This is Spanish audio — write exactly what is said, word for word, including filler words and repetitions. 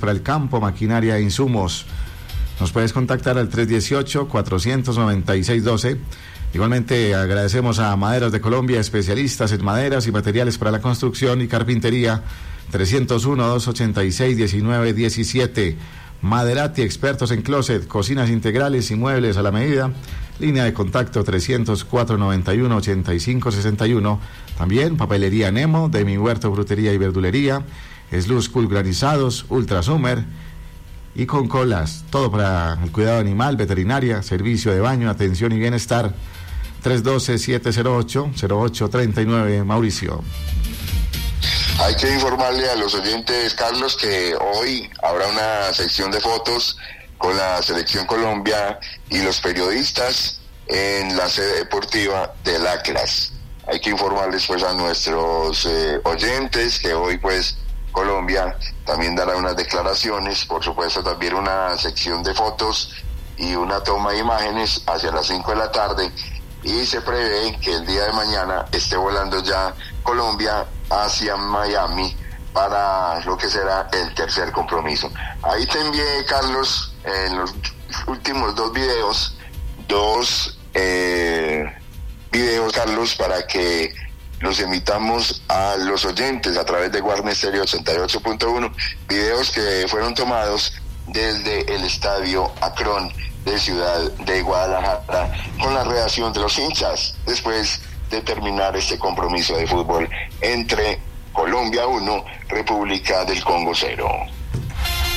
para el campo, maquinaria e insumos. Nos puedes contactar al tres dieciocho, cuatro nueve seis, uno dos. Igualmente agradecemos a Maderas de Colombia, especialistas en maderas y materiales para la construcción y carpintería. Trescientos uno, doscientos ochenta y seis, diecinueve diecisiete. Maderati, expertos en closet, cocinas integrales y muebles a la medida. Línea de contacto trescientos cuatro, noventa y uno, ochenta y cinco sesenta y uno. También papelería Nemo, de mi huerto, frutería y verdulería. Slus Cool granizados, Ultra Summer y con colas. Todo para el cuidado animal, veterinaria, servicio de baño, atención y bienestar. tres uno dos, siete cero ocho, cero ocho tres nueve, Mauricio. Hay que informarle a los oyentes, Carlos, que hoy habrá una sección de fotos con la Selección Colombia y los periodistas en la sede deportiva del Atlas. Hay que informarles pues a nuestros eh, oyentes que hoy pues Colombia también dará unas declaraciones, por supuesto también una sección de fotos y una toma de imágenes hacia las cinco de la tarde, y se prevé que el día de mañana esté volando ya Colombia hacia Miami para lo que será el tercer compromiso. Ahí te envié, Carlos, en los últimos dos videos, dos eh, videos, Carlos, para que los invitamos a los oyentes a través de Guarne Stereo ochenta y ocho punto uno, videos que fueron tomados desde el Estadio Akron de Ciudad de Guadalajara con la reacción de los hinchas después de terminar este compromiso de fútbol entre Colombia uno, República del Congo cero.